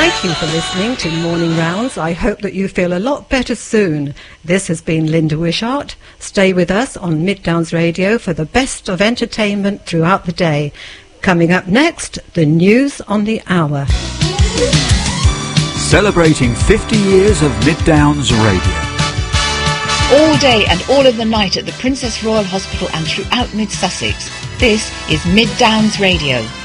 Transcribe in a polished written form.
Thank you for listening to Morning Rounds. I hope that you feel a lot better soon. This has been Linda Wishart. Stay with us on Mid Downs Radio for the best of entertainment throughout the day. Coming up next, the news on the hour. Celebrating 50 years of Mid Downs Radio. All day and all of the night at the Princess Royal Hospital and throughout Mid Sussex. This is Mid Downs Radio.